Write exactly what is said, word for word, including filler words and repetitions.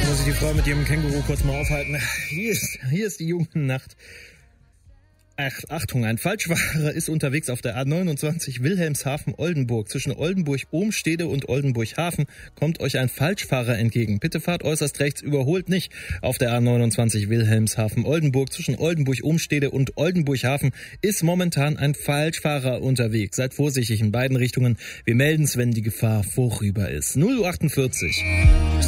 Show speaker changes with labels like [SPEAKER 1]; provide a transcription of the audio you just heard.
[SPEAKER 1] Muss ich die Frau mit ihrem Känguru kurz mal aufhalten. Hier ist, hier ist die Jugendnacht. Ach, Achtung, ein Falschfahrer ist unterwegs auf der A neunundzwanzig Wilhelmshaven-Oldenburg. Zwischen Oldenburg-Ohmstede und Oldenburg-Hafen kommt euch ein Falschfahrer entgegen. Bitte fahrt äußerst rechts, überholt nicht. Auf der A neunundzwanzig Wilhelmshaven-Oldenburg zwischen Oldenburg-Ohmstede und Oldenburg-Hafen ist momentan ein Falschfahrer unterwegs. Seid vorsichtig in beiden Richtungen. Wir melden's, wenn die Gefahr vorüber ist. null Uhr achtundvierzig.